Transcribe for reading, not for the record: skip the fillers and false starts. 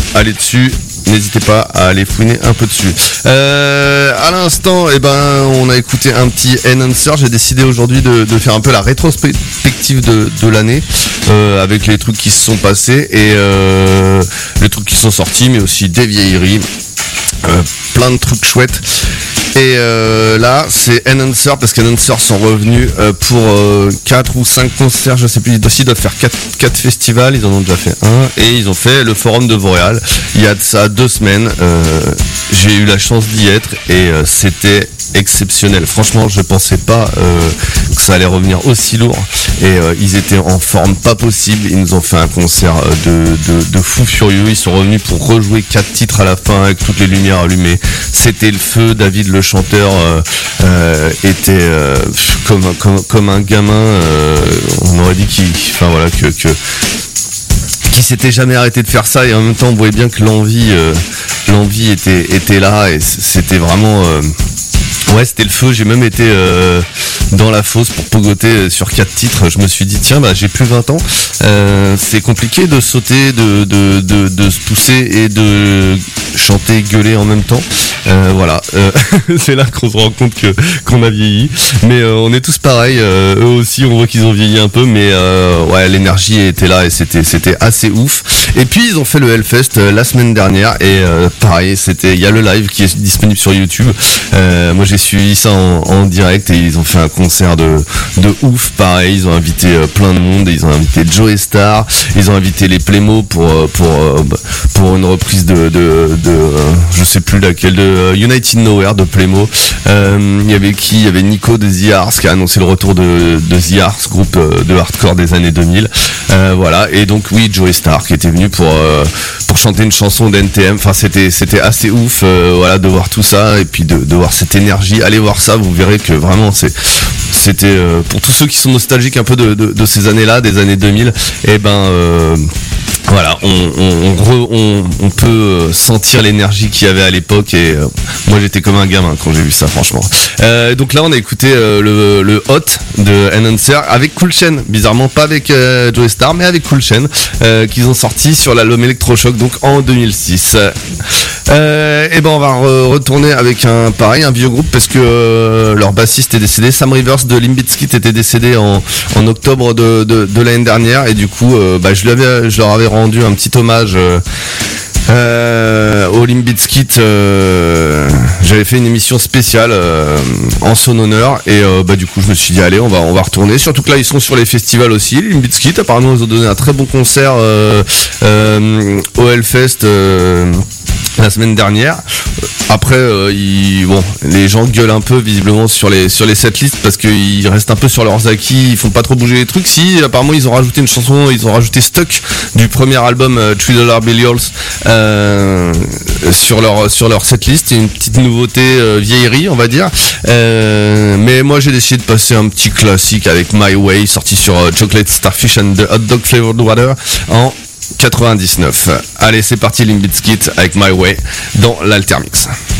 allez dessus. N'hésitez pas à aller fouiner un peu dessus. À l'instant, on a écouté un petit Enhancer. J'ai décidé aujourd'hui de faire un peu la rétrospective de l'année avec les trucs qui se sont passés et les trucs qui sont sortis, mais aussi des vieilleries. Plein de trucs chouettes. Et là, c'est Enhancer parce qu'Enhancer sont revenus pour 4 ou 5 concerts, je sais plus, ils doivent faire 4 festivals, ils en ont déjà fait un, et ils ont fait le Forum de Vauréal. Il y a de ça 2 semaines, j'ai eu la chance d'y être et c'était exceptionnel. Franchement, je pensais pas que ça allait revenir aussi lourd et ils étaient en forme pas possible. Ils nous ont fait un concert de fou furieux. Ils sont revenus pour rejouer 4 titres à la fin avec toutes les lumières allumées. C'était le feu. David le chanteur était comme un gamin. On aurait dit qu'il s'était jamais arrêté de faire ça et en même temps on voyait bien que l'envie était là et c'était vraiment c'était le feu. J'ai même été dans la fosse pour pogoter sur 4 titres. Je me suis dit tiens j'ai plus 20 ans, c'est compliqué de sauter, de se pousser et de chanter, gueuler en même temps. C'est là qu'on se rend compte qu'on a vieilli, mais on est tous pareils. Eux aussi on voit qu'ils ont vieilli un peu, mais l'énergie était là et c'était assez ouf. Et puis ils ont fait le Hellfest la semaine dernière et pareil, il y a le live qui est disponible sur YouTube. Moi j'ai suivi ça en direct et ils ont fait un concert de ouf. Pareil, ils ont invité plein de monde, ils ont invité Joey Starr, ils ont invité les Playmo pour une reprise de je sais plus laquelle, de United Nowhere de Playmo. Il y avait qui? Il y avait Nico de The Arts qui a annoncé le retour de The Arts, groupe de hardcore des années 2000. Et donc oui, Joey Starr qui était venu pour chanter une chanson d'NTM. Enfin c'était assez ouf de voir tout ça et puis de voir cette énergie. Allez voir ça, vous verrez que vraiment c'était pour tous ceux qui sont nostalgiques un peu de ces années-là, des années 2000, on peut sentir l'énergie qu'il y avait à l'époque et moi j'étais comme un gamin quand j'ai vu ça, franchement. Donc là on a écouté le Hot de Enhancer avec Cool Chain, bizarrement pas avec Joey Starr mais avec Cool Chain, qu'ils ont sorti sur l'album Electroshock donc en 2006. On va retourner avec un vieux groupe parce que leur bassiste est décédé. Sam Rivers de Limp Bizkit était décédé en octobre de l'année dernière et du coup je leur avais rendu un petit hommage au Limp Bizkit. J'avais fait une émission spéciale en son honneur et du coup je me suis dit allez on va retourner, surtout que là ils sont sur les festivals aussi. Limp Bizkit apparemment ils ont donné un très bon concert au Hellfest la semaine dernière. Après les gens gueulent un peu visiblement sur les setlists parce qu'ils restent un peu sur leurs acquis, ils font pas trop bouger les trucs. Si apparemment ils ont rajouté une chanson, ils ont rajouté Stuck du premier album $3 Bills sur leur setlist, une petite nouveauté vieillerie on va dire, mais moi j'ai décidé de passer un petit classique avec My Way, sorti sur Chocolate Starfish and the Hot Dog Flavored Water en 99. Allez c'est parti, Limp Bizkit avec My Way dans l'Altermix.